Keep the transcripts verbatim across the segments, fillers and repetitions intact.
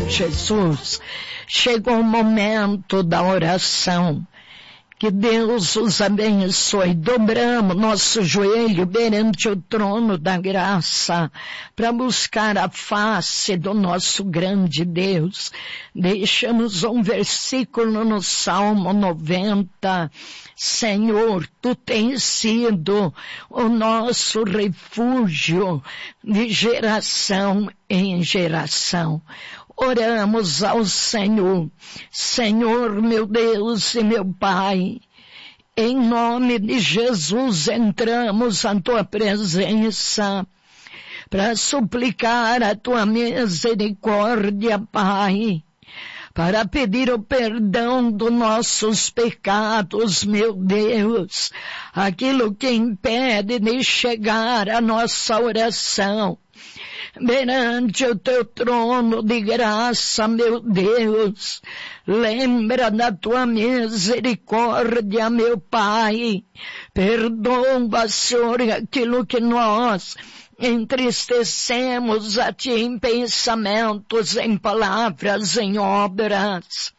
Jesus. Chegou o momento da oração. Que Deus os abençoe. Dobramos nosso joelho perante o trono da graça para buscar a face do nosso grande Deus. Deixamos um versículo no Salmo noventa. Senhor, Tu tens sido o nosso refúgio de geração em geração. Oramos ao Senhor. Senhor, meu Deus e meu Pai, em nome de Jesus entramos à Tua presença para suplicar a Tua misericórdia, Pai, para pedir o perdão dos nossos pecados, meu Deus, aquilo que impede de chegar à nossa oração perante o Teu trono de graça, meu Deus. Lembra da Tua misericórdia, meu Pai. Perdoa, Senhor, aquilo que nós entristecemos a Ti em pensamentos, em palavras, em obras.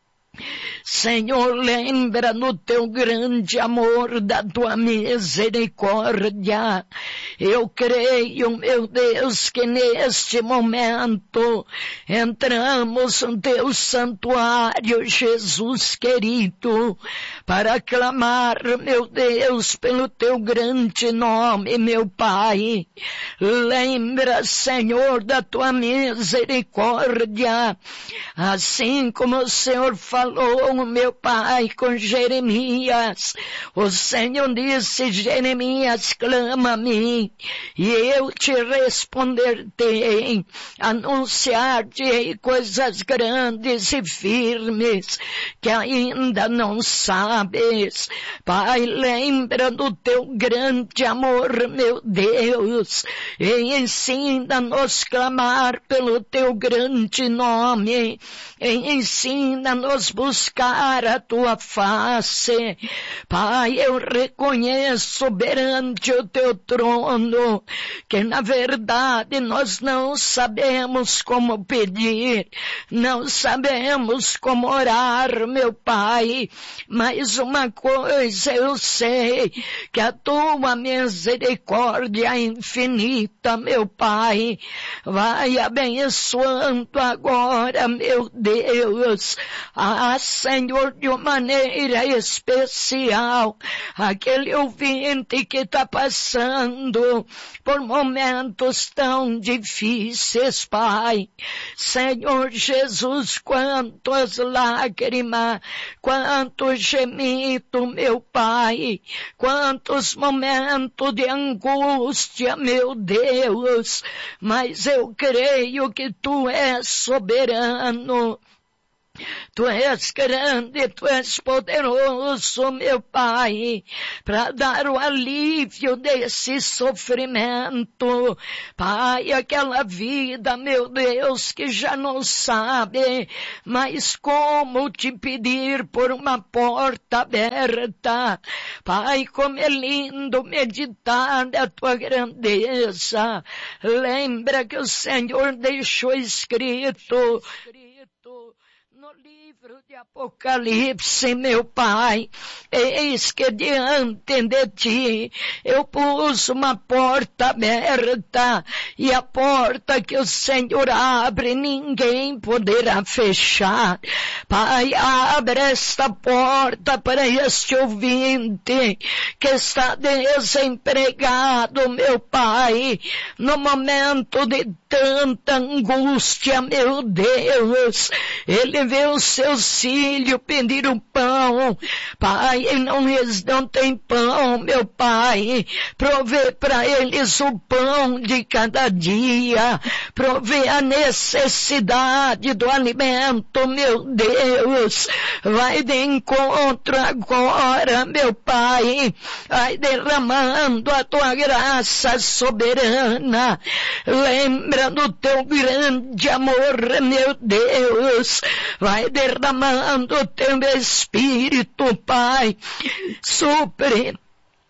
Senhor, lembra no Teu grande amor, da Tua misericórdia. Eu creio, meu Deus, que neste momento entramos no Teu santuário, Jesus querido, para clamar, meu Deus, pelo Teu grande nome, meu Pai. Lembra, Senhor, da Tua misericórdia, assim como o Senhor falou, meu Pai, com Jeremias. O Senhor disse, Jeremias, clama a mim, e eu te responderei, anunciar-te coisas grandes e firmes, que ainda não sabes. Pai, lembra do Teu grande amor, meu Deus, e ensina-nos clamar pelo Teu grande nome, e ensina-nos buscar a Tua face. Pai, eu reconheço perante o Teu trono que na verdade nós não sabemos como pedir, não sabemos como orar, meu Pai, mas uma coisa eu sei, que a Tua misericórdia infinita, meu Pai, vai abençoando agora, meu Deus, ah, Senhor, de uma maneira especial, aquele ouvinte que está passando por momentos tão difíceis, Pai. Senhor Jesus, quantas lágrimas, quanto gemido, meu Pai, quantos momentos de angústia, meu Deus, mas eu creio que Tu és soberano. Tu és grande, Tu és poderoso, meu Pai, para dar o alívio desse sofrimento. Pai, aquela vida, meu Deus, que já não sabe, mas como te pedir por uma porta aberta. Pai, como é lindo meditar na Tua grandeza. Lembra que o Senhor deixou escrito no livro de Apocalipse, meu Pai, eis que diante de Ti eu pus uma porta aberta, e a porta que o Senhor abre ninguém poderá fechar. Pai, abre esta porta para este ouvinte que está desempregado, meu Pai, no momento de tanta angústia, meu Deus. Ele vê os seus filhos pedir o pão, Pai, e não, eles não têm pão, meu Pai. Provê para eles o pão de cada dia, provê a necessidade do alimento, meu Deus. Vai de encontro agora, meu Pai, vai derramando a Tua graça soberana. Lembra do Teu grande amor, meu Deus. Vai derramando o Teu Espírito, Pai. Supre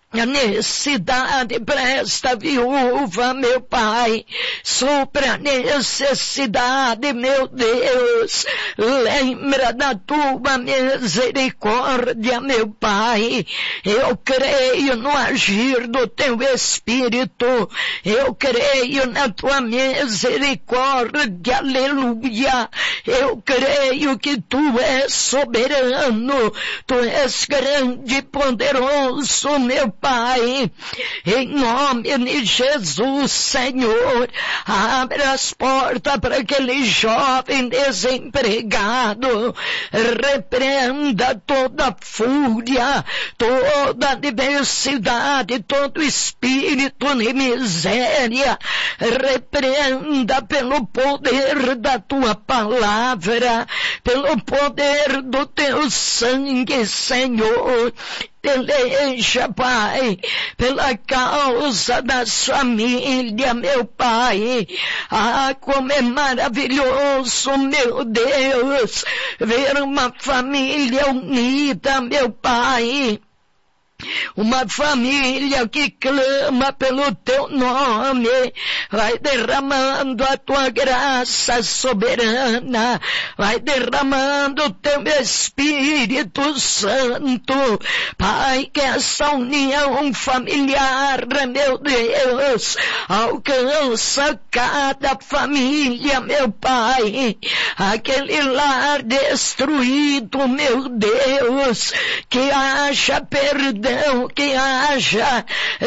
a necessidade para esta viúva, meu Pai, supre a necessidade, meu Deus, lembra da tua misericórdia, meu Pai, eu creio no agir do teu Espírito, eu creio na tua misericórdia, aleluia, eu creio que tu és soberano, tu és grande e poderoso, meu Pai, em nome de Jesus, Senhor, abre as portas para aquele jovem desempregado, repreenda toda fúria, toda adversidade, todo espírito de miséria, repreenda pelo poder da tua palavra, pelo poder do teu sangue, Senhor. Peleja, Pai, pela causa das famílias, meu Pai. Ah, como é maravilhoso, meu Deus, ver uma família unida, meu Pai. Uma família que clama pelo teu nome, vai derramando a tua graça soberana, vai derramando o teu Espírito Santo, Pai, que essa união familiar, meu Deus, alcança cada família, meu Pai, aquele lar destruído, meu Deus, que haja perdão, que haja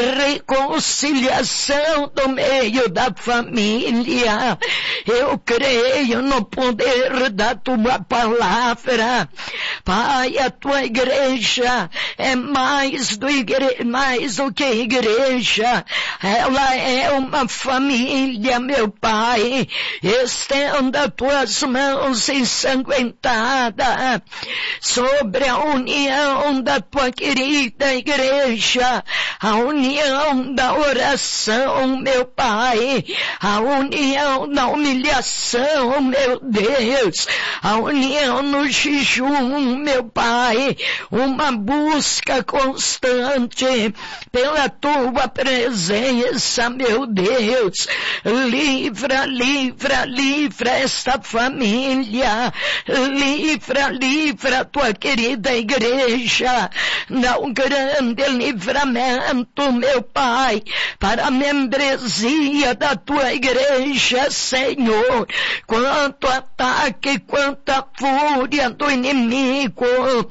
reconciliação no meio da família. Eu creio no poder da tua palavra. Pai, a tua igreja é mais do, igre... mais do que igreja. Ela é uma família, meu Pai. Estenda tuas mãos ensanguentadas sobre a união da tua querida igreja, a união da oração, meu Pai, a união da humilhação, meu Deus, a união no jejum, meu Pai, uma busca constante pela tua presença, meu Deus. Livra, livra, livra esta família, livra, livra a tua querida igreja, não grande livramento, meu Pai, para a membresia da tua igreja, Senhor. Quanto ataque, quanta fúria do inimigo,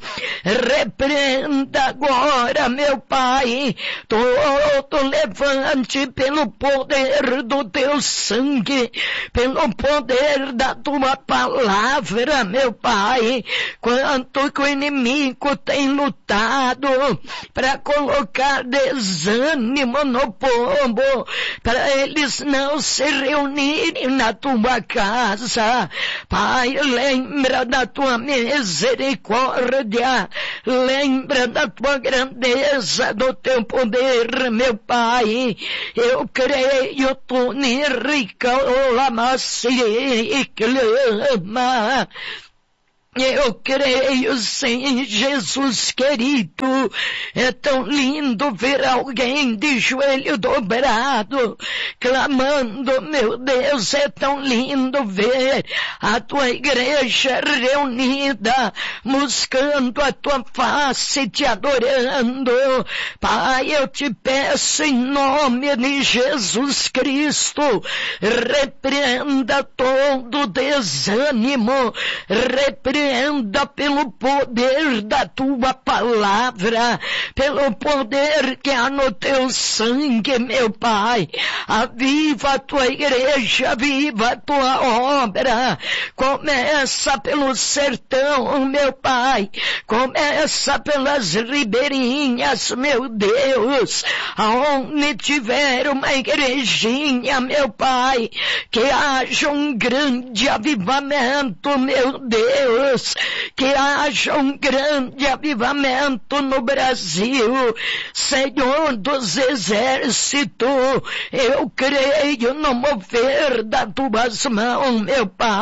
repreenda agora, meu Pai, todo levante pelo poder do teu sangue, pelo poder da tua palavra, meu Pai. Quanto que o inimigo tem lutado para colocar desânimo no povo, para eles não se reunirem na tua casa. Pai, lembra da tua misericórdia, lembra da tua grandeza, do teu poder, meu Pai. Eu creio, tu me reclama-se e clama. Eu creio, sim, Jesus querido. É tão lindo ver alguém de joelho dobrado, clamando, meu Deus, é tão lindo ver a tua igreja reunida, buscando a tua face, te adorando. Pai, eu te peço em nome de Jesus Cristo, repreenda todo desânimo, repreenda Repreenda pelo poder da tua palavra, pelo poder que há no teu sangue, meu Pai. Aviva a tua igreja, aviva a tua obra. Começa pelo sertão, meu Pai. Começa pelas ribeirinhas, meu Deus. Aonde tiver uma igrejinha, meu Pai, que haja um grande avivamento, meu Deus. Que haja um grande avivamento no Brasil, Senhor dos exércitos. Eu creio no mover das tuas mãos, meu Pai.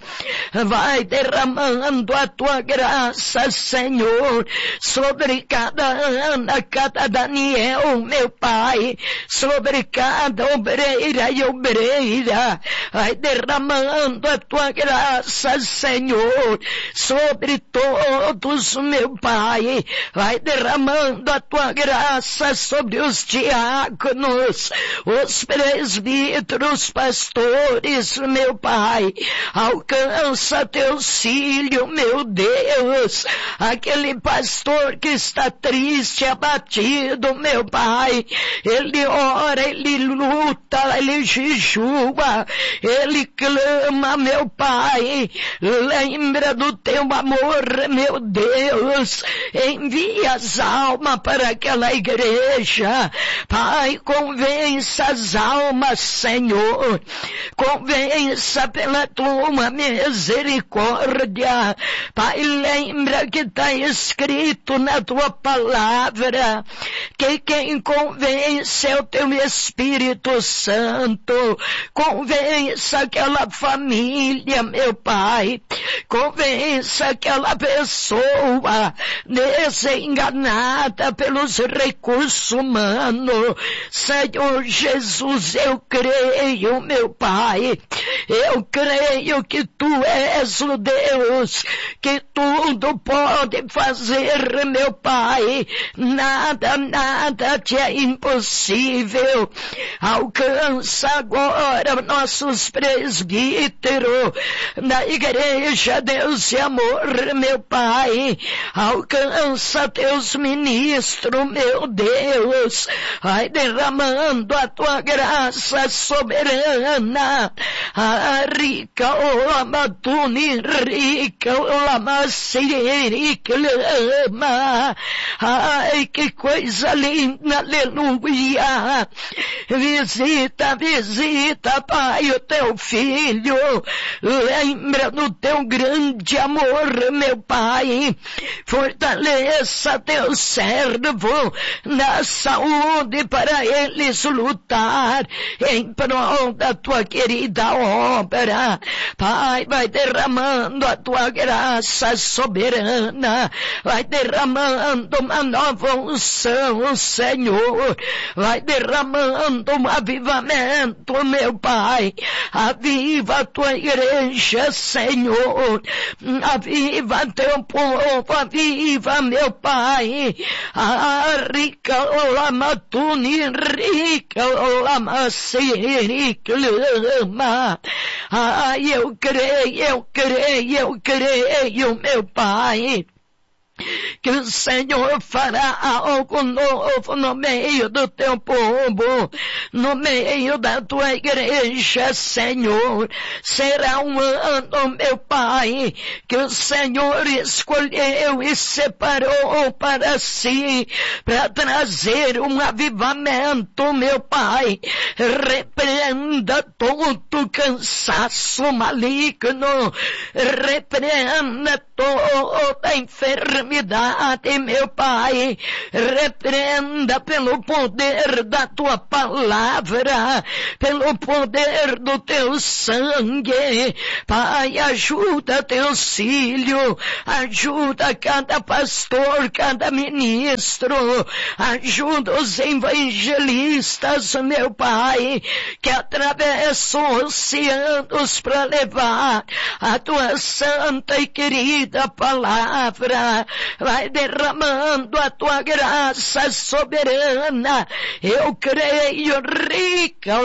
vai derramando a tua graça, Senhor, sobre cada Ana, cada Daniel, meu Pai, sobre cada obreira e obreira, vai derramando a tua graça, Senhor, sobre todos, meu Pai, vai derramando a tua graça sobre os diáconos, os presbíteros, pastores, meu Pai, alcança teu filho, meu Deus, aquele pastor que está triste, abatido, meu Pai, ele ora, ele luta, ele jejua, ele clama, meu Pai, lembra do teu amor, meu Deus, envia as almas para aquela igreja, Pai, convença as almas, Senhor, convença pela tua misericórdia, Pai, lembra que está escrito na tua palavra, que quem convence é o teu Espírito Santo, convença aquela família, meu Pai, convença aquela pessoa desenganada pelos recursos humanos, Senhor Jesus, eu creio, meu Pai, eu creio que tu és o Deus que tudo pode fazer, meu Pai, nada, nada te é impossível. Alcança agora nossos presbíteros da igreja, Deus e amor, meu Pai, alcança teus ministros, meu Deus, vai derramando a tua graça soberana, a rica, o amatuni, rica, o amaciri, clama, ai, que coisa linda, aleluia, visita, visita, Pai, o teu filho, lembra do teu grande amor, meu Pai, fortaleça teu servo na saúde para eles lutar em prol da tua querida obra, Pai, vai derramando a tua graça soberana, vai derramando uma nova unção, Senhor, vai derramando um avivamento, meu Pai, aviva a tua igreja, Senhor, aviva teu povo, aviva, meu Pai, a rica olamatuni, rica olamaciri, clama, ai, eu creio, eu creio, eu creio, meu Pai, que o Senhor fará algo novo no meio do teu povo, no meio da tua igreja, Senhor. Será um ano, meu Pai, que o Senhor escolheu e separou para si, para trazer um avivamento, meu Pai. Repreenda todo cansaço maligno, repreenda toda enfermidade, meu Pai, repreenda pelo poder da tua palavra, pelo poder do teu sangue, Pai, ajuda teus filhos, ajuda cada pastor, cada ministro, ajuda os evangelistas, meu Pai, que atravessam oceanos para levar a tua santa e querida palavra, vai derramando a tua graça soberana, eu creio, rica,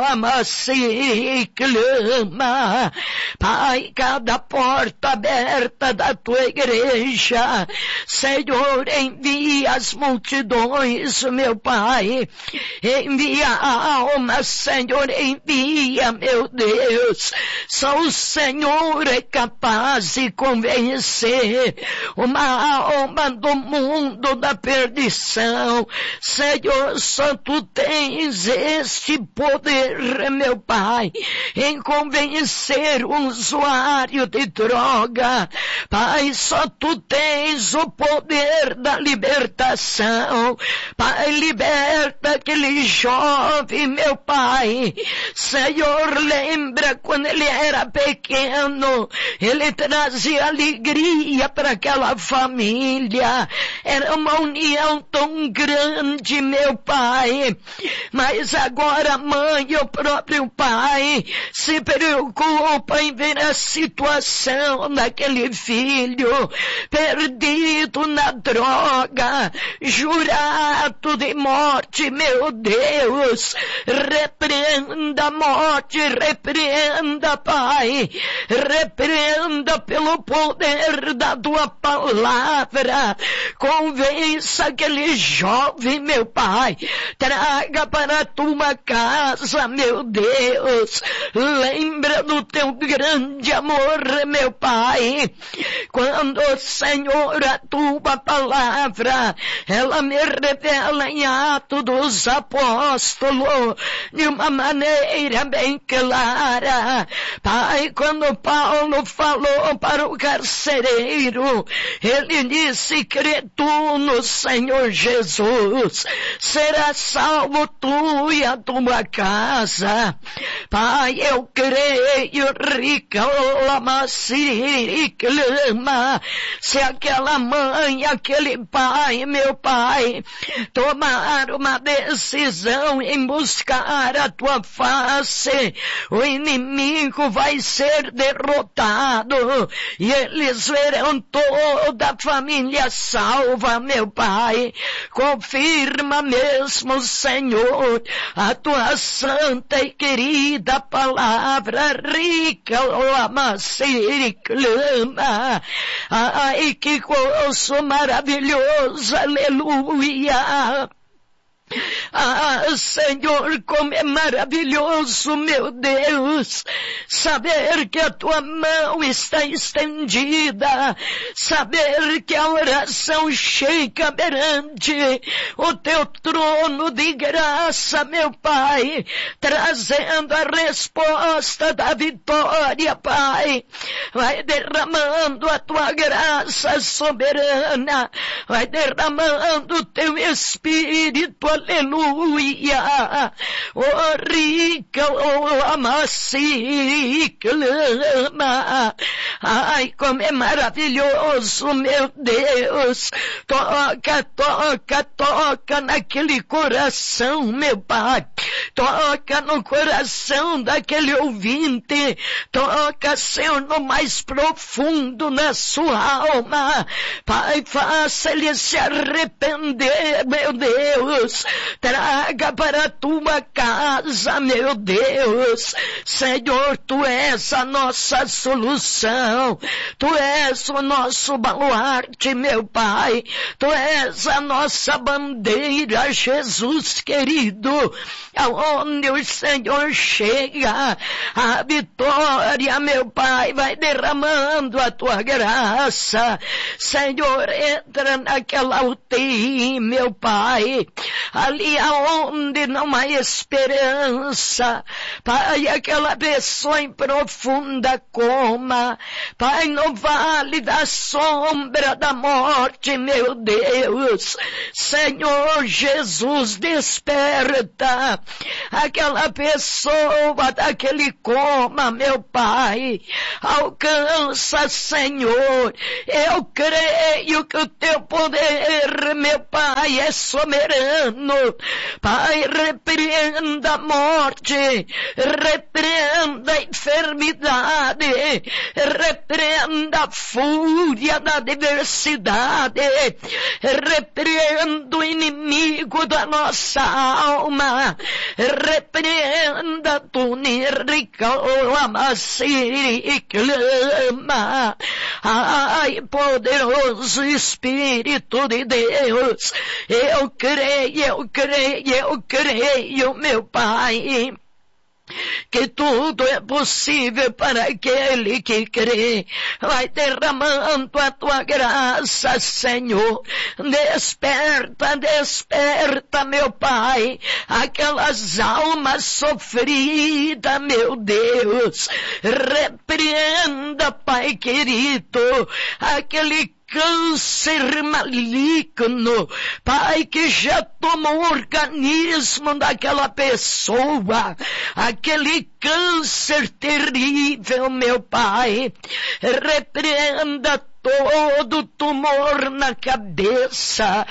lama-se, clama, Pai, cada porta aberta da tua igreja, Senhor, envia as multidões, meu Pai, envia a alma, Senhor, envia, meu Deus, só o Senhor é capaz de convencer uma alma do mundo da perdição, Senhor, só tu tens este poder, meu Pai, em convencer um usuário de droga, Pai, só tu tens o poder da libertação, Pai, liberta aquele jovem, meu Pai, Senhor, lembra quando ele era pequeno, ano, ele trazia alegria para aquela família. Era uma união tão grande, meu Pai. Mas agora a mãe e o próprio pai se preocupam em ver a situação daquele filho perdido na droga, jurado de morte. Meu Deus, repreenda a morte, repreenda, Pai, repreenda pelo poder da tua palavra. Convença aquele jovem, meu Pai, traga para a tua casa, meu Deus. Lembra do teu grande amor, meu Pai. Quando, Senhor, a tua palavra, ela me revela em Atos dos Apóstolos de uma maneira bem clara. Pai, quando Paulo falou para o carcereiro, ele disse: crê tu no Senhor Jesus, será salvo tu e a tua casa. Pai, eu creio, rica lama clama, se aquela mãe, aquele pai, meu Pai, tomar uma decisão em buscar a tua face, o inimigo vai ser derrotado e eles verão toda a família salva, meu Pai. Confirma mesmo, Senhor, a tua santa e querida palavra, rica lamaciri clama. Ai, que gozo maravilhoso, aleluia. Ah, Senhor, como é maravilhoso, meu Deus, saber que a tua mão está estendida, saber que a oração chega perante o teu trono de graça, meu Pai, trazendo a resposta da vitória, Pai. Vai derramando a tua graça soberana, vai derramando o teu Espírito, aleluia. Oh, rica, oh, amaci, clama. Ai, como é maravilhoso, meu Deus. Toca, toca, toca naquele coração, meu Pai. Toca no coração daquele ouvinte. Toca, Senhor, no mais profundo na sua alma. Pai, faça ele se arrepender, meu Deus. Traga para a tua casa, meu Deus. Senhor, tu és a nossa solução. Tu és o nosso baluarte, meu Pai. Tu és a nossa bandeira, Jesus querido. Aonde o Senhor chega, a vitória, meu Pai, vai derramando a tua graça. Senhor, entra naquela U T I, meu Pai. Ali aonde não há esperança, Pai, aquela pessoa em profunda coma, Pai, no vale da sombra da morte, meu Deus, Senhor Jesus, desperta aquela pessoa daquele coma, meu Pai, alcança, Senhor. Eu creio que o teu poder, meu Pai, é soberano. Pai, repreenda a morte, repreenda a enfermidade, repreenda a fúria da adversidade, repreenda o inimigo da nossa alma, repreenda tu nirica lamaciri clama. Ai, poderoso Espírito de Deus, eu creio, eu creio, eu creio, meu Pai, que tudo é possível para aquele que crê. Vai derramando a tua graça, Senhor. Desperta, desperta, meu Pai, aquelas almas sofridas, meu Deus. Repreenda, Pai querido, aquele câncer maligno, Pai, que já tomou o organismo daquela pessoa, aquele câncer terrível, meu Pai, repreenda todo tumor na cabeça,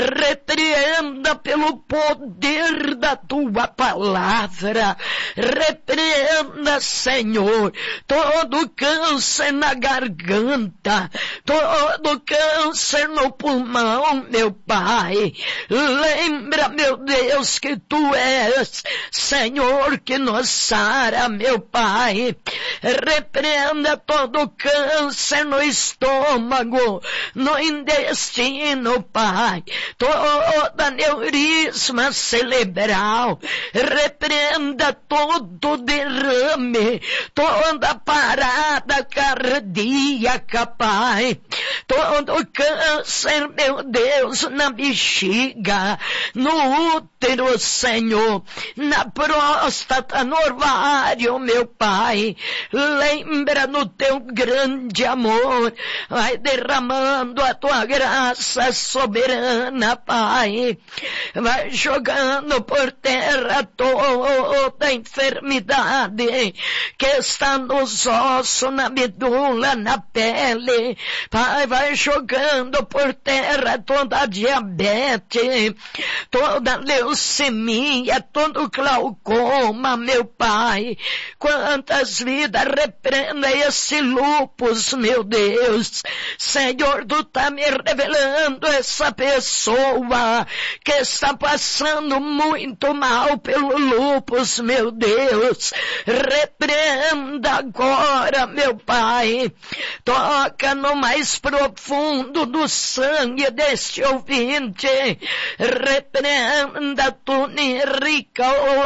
repreenda pelo poder da tua palavra, repreenda, Senhor, todo câncer na garganta, todo câncer no pulmão, meu Pai. Lembra, meu Deus, que tu és, Senhor, que nos sara, meu Pai. Repreenda todo câncer no estômago, estômago, no intestino, Pai, toda aneurisma cerebral, repreenda todo derrame, toda parada cardíaca, Pai, todo câncer, meu Deus, na bexiga, no útero, Senhor, na próstata, no ovário, meu Pai. Lembra no teu grande amor, vai derramando a tua graça soberana, Pai. Vai jogando por terra toda enfermidade que está nos ossos, na medula, na pele. Pai, vai jogando por terra toda a diabetes, toda a leucemia, todo o glaucoma, meu Pai. Quantas vidas repreenda esse lúpus, meu Deus. Senhor, tu tá me revelando essa pessoa que está passando muito mal pelo lúpus, meu Deus. Repreenda agora, meu Pai. Toca no mais profundo do sangue deste ouvinte. Repreenda tu, rica, o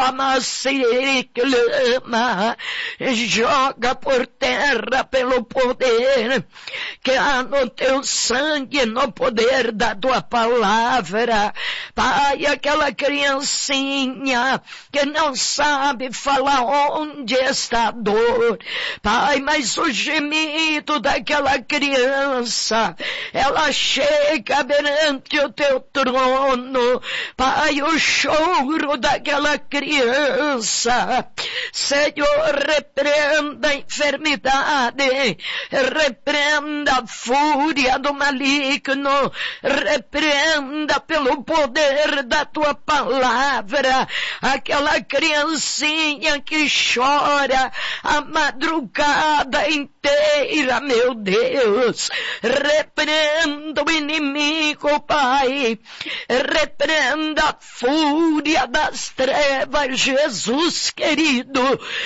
amassiriclama. Joga por terra pelo poder que há no teu sangue, no poder da tua palavra. Pai, aquela criancinha que não sabe falar onde está a dor, Pai, mas o gemido daquela criança, ela chega perante o teu trono, Pai, o choro daquela criança, Senhor, repreenda a enfermidade, repreenda a fúria do maligno, repreenda pelo poder da tua palavra, aquela criancinha que chora a madrugada inteira, meu Deus. Repreenda o inimigo, Pai, repreenda a fúria das trevas, Jesus querido,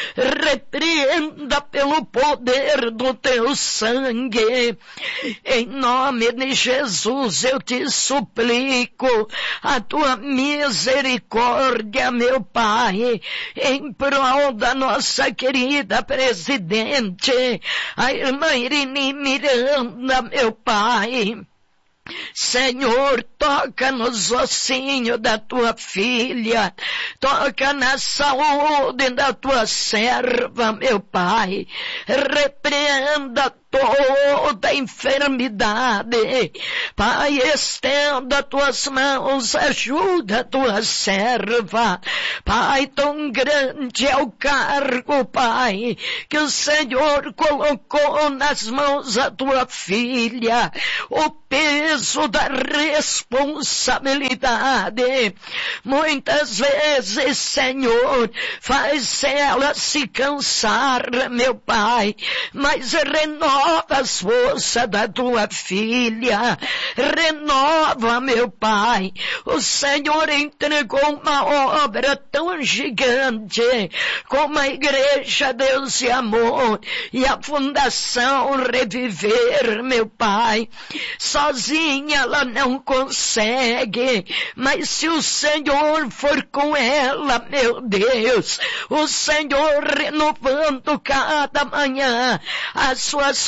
repreenda pelo poder do teu sangue. Em nome de Jesus eu te suplico a tua misericórdia, meu Pai, em prol da nossa querida presidente, a irmã Irini Miranda, meu Pai. Senhor, toca nos ossinhos da tua filha, toca na saúde da tua serva, meu Pai. Repreenda toda enfermidade, Pai, estenda tuas mãos, ajuda a tua serva, Pai, tão grande é o cargo, Pai, que o Senhor colocou nas mãos da tua filha, o peso da responsabilidade. Muitas vezes, Senhor, faz ela se cansar, meu Pai, mas renova Renova as forças da tua filha, renova, meu Pai. O Senhor entregou uma obra tão gigante como a Igreja Deus e Amor e a Fundação Reviver, meu Pai. Sozinha ela não consegue, mas se o Senhor for com ela, meu Deus, o Senhor renovando cada manhã as suas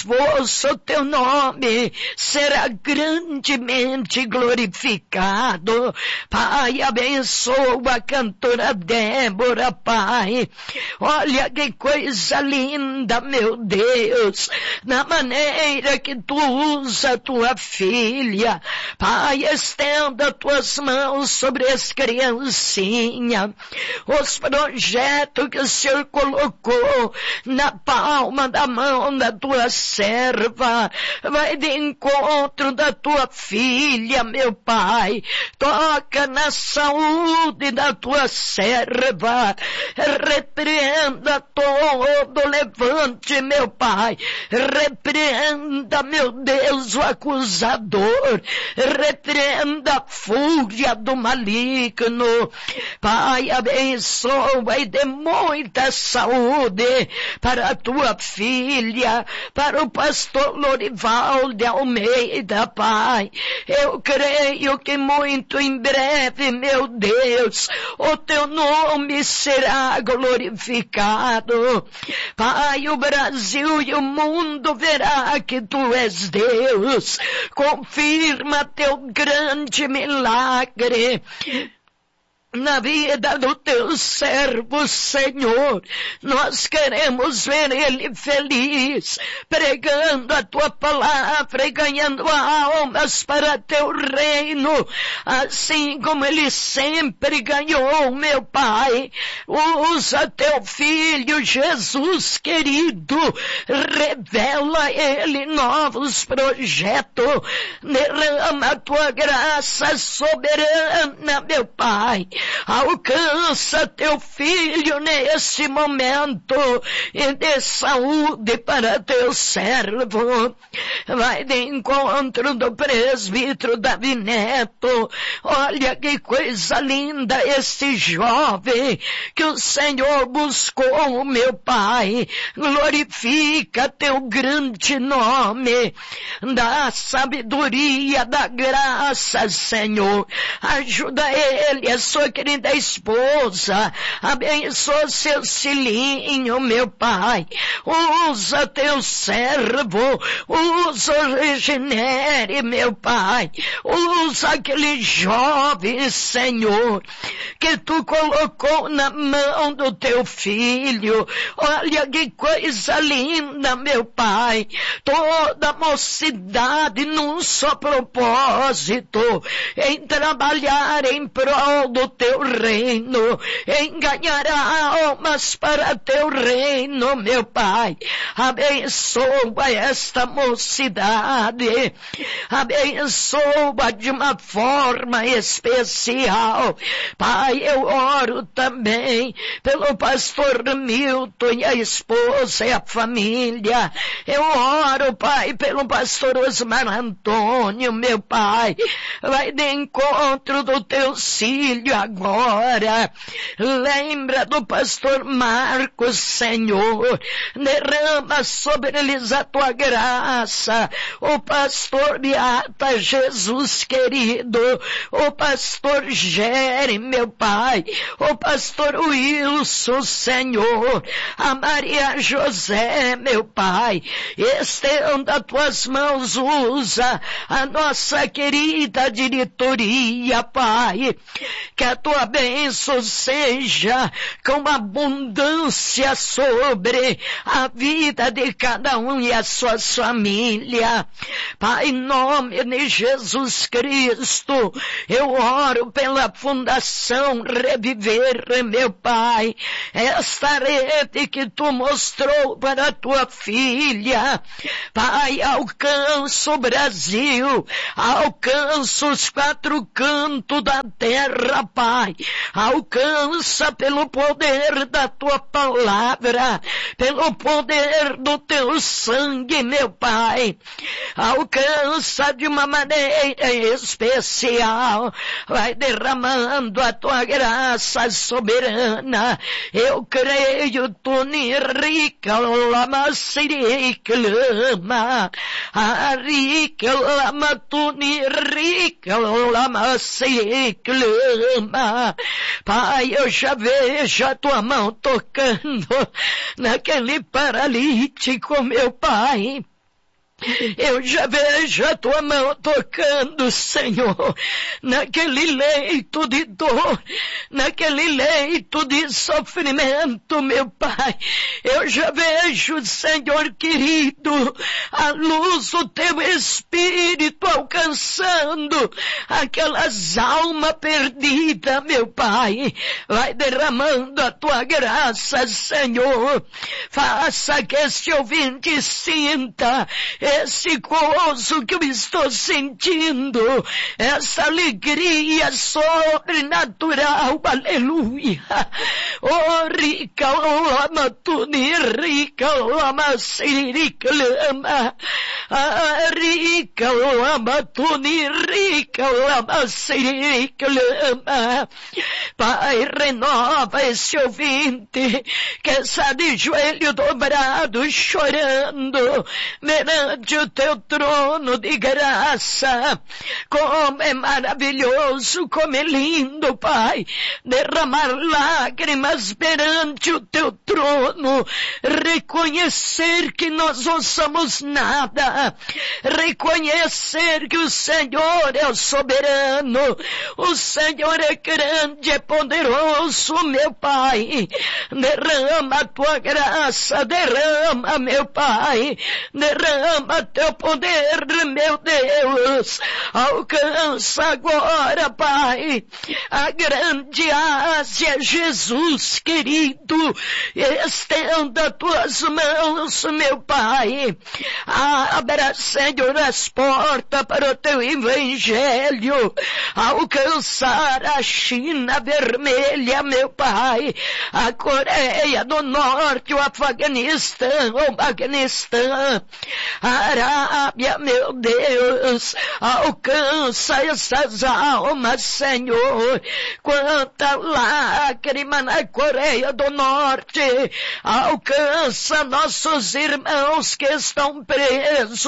esforço, o teu nome será grandemente glorificado. Pai, abençoa a cantora Débora, Pai. Olha que coisa linda, meu Deus, na maneira que tu usa a tua filha. Pai, estenda tuas mãos sobre as criancinhas, os projetos que o Senhor colocou na palma da mão da tua serva. Vai de encontro da tua filha, meu Pai. Toca na saúde da tua serva. Repreenda todo levante, meu Pai. Repreenda, meu Deus, o acusador. Repreenda a fúria do maligno. Pai, abençoa e dê muita saúde para a tua filha, para o pastor Lorival de Almeida, Pai. Eu creio que muito em breve, meu Deus, o teu nome será glorificado. Pai, o Brasil e o mundo verá que tu és Deus. Confirma teu grande milagre na vida do teu servo, Senhor. Nós queremos ver ele feliz, pregando a tua palavra e ganhando almas para teu reino, assim como ele sempre ganhou, meu Pai. Usa teu filho Jesus querido, revela a ele novos projetos, derrama a tua graça soberana, meu Pai. Alcança teu filho nesse momento e dê saúde para teu servo. Vai de encontro do presbítero Davi Neto. Olha que coisa linda esse jovem que o Senhor buscou, meu Pai. Glorifica teu grande nome. Dá sabedoria, dá graça, Senhor. Ajuda ele, a sua querida esposa. Abençoa seu filhinho, meu Pai. Usa teu servo. Usa o Regenere, meu Pai. Usa aquele jovem, Senhor, que tu colocou na mão do teu filho. Olha que coisa linda, meu Pai. Toda a mocidade num só propósito, em trabalhar em prol do teu reino, em ganhar almas para teu reino, meu Pai. Abençoa esta mocidade, abençoa de uma forma especial. Pai, eu oro também pelo pastor Milton e a esposa e a família. Eu oro, Pai, pelo pastor Osmar Antônio, meu Pai. Vai de encontro do teu filho agora. Lembra do pastor Marcos, Senhor. Derrama sobre eles a tua graça. O pastor Beata, Jesus querido. O pastor Gere, meu Pai. O pastor Wilson, Senhor. A Maria José, meu Pai. Estenda as tuas mãos, usa a nossa querida diretoria, Pai. Que a tua bênção seja com abundância sobre a vida de cada um e a sua família. Pai, em nome de Jesus Cristo, eu oro pela Fundação Reviver, meu Pai. Esta rede que tu mostrou para a tua filha. Pai, alcança o Brasil, alcança os quatro cantos da terra, Pai. Alcança pelo poder da tua palavra, pelo poder do teu sangue, meu Pai. Alcança de uma maneira especial. Vai derramando a tua graça soberana. Eu creio, tu ni rica lama siri clama. A rica lama tu ni rica lama siri clama. Pai, eu já vejo a tua mão tocando naquele paralítico, meu Pai. Eu já vejo a tua mão tocando, Senhor, naquele leito de dor, naquele leito de sofrimento, meu Pai. Eu já vejo, Senhor querido, a luz do teu Espírito alcançando aquelas almas perdidas, meu Pai. Vai derramando a tua graça, Senhor. Faça que este ouvinte sinta esse gozo que eu estou sentindo, essa alegria sobrenatural, aleluia. Oh, rica, lama, tuni, rica, lama, sirica, lama, ah, rica, lama, tuni, rica, lama, sirica, lama. Pai, renova esse ouvinte que está de joelho dobrado, chorando, perante o teu trono de graça. Como é maravilhoso, como é lindo, Pai, derramar lágrimas perante o teu trono, reconhecer que nós não somos nada, reconhecer que o Senhor é o soberano, o Senhor é grande, é poderoso, meu Pai. Derrama a tua graça, derrama, meu Pai, derrama teu poder, meu Deus. Alcança agora, Pai, a grande Ásia, Jesus querido. Estenda tuas mãos, meu Pai. Abra, Senhor, as portas para o teu evangelho. Alcançar a China vermelha, meu Pai, a Coreia do Norte, o Afeganistão, o Paquistão, a Arábia, meu Deus. Alcança essas almas, Senhor. Quanta lágrima na Coreia do Norte. Alcança nossos irmãos que estão presos.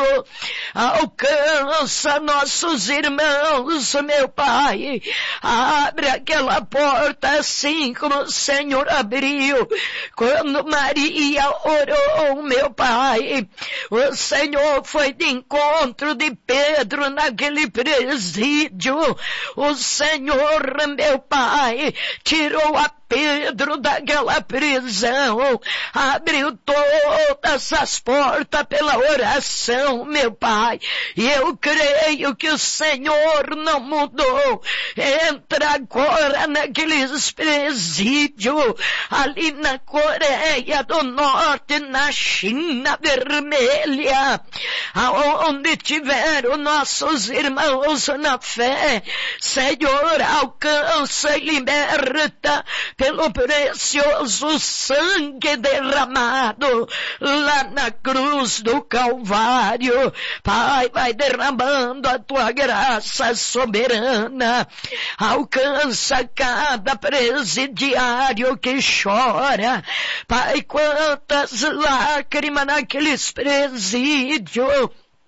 Alcança nossos irmãos, meu Pai. Abre aquela porta assim como o Senhor abriu quando Maria orou, meu Pai. O Senhor foi de encontro de Pedro naquele presídio. O Senhor, meu Pai, tirou a Pedro daquela prisão, abriu todas as portas pela oração, meu Pai, e eu creio que o Senhor não mudou. Entra agora naqueles presídios, ali na Coreia do Norte, na China vermelha, aonde tiveram nossos irmãos na fé. Senhor, alcança e liberta pelo precioso sangue derramado lá na cruz do Calvário. Pai, vai derramando a tua graça soberana. Alcança cada presidiário que chora. Pai, quantas lágrimas naqueles presídios.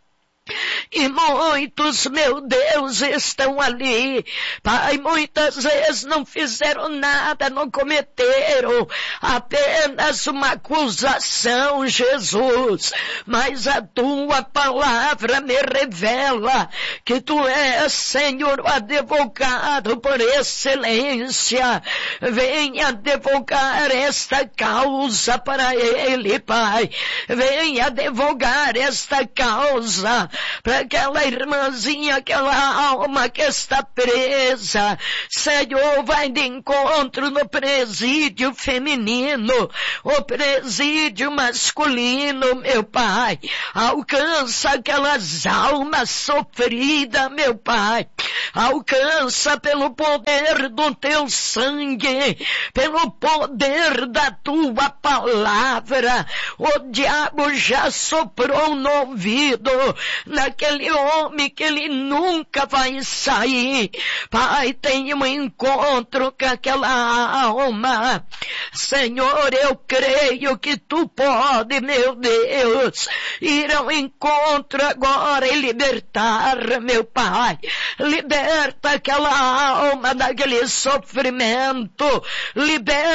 E muitos, meu Deus, estão ali. Pai, muitas vezes não fizeram nada, não cometeram apenas uma acusação, Jesus. Mas a tua palavra me revela que tu és, Senhor, o advogado por excelência. Venha advogar esta causa para ele, Pai. Venha advogar esta causa para aquela irmãzinha, aquela alma que está presa. Senhor, vai de encontro no presídio feminino, o presídio masculino, meu Pai. Alcança aquelas almas sofridas, meu Pai. Alcança pelo poder do teu sangue, pelo poder da tua palavra. O diabo já soprou no ouvido naquele homem que ele nunca vai sair. Pai, tenha um encontro com aquela alma. Senhor, eu creio que tu pode, meu Deus, ir ao encontro agora e libertar, meu Pai. Liberta aquela alma daquele sofrimento. Liberta